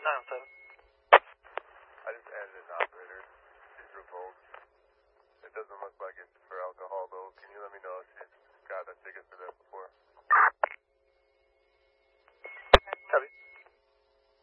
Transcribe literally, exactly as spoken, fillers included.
nine seven. I just added an operator. She's revoked. It doesn't look like it's for alcohol, though. Can you let me know if she's got a ticket for that before?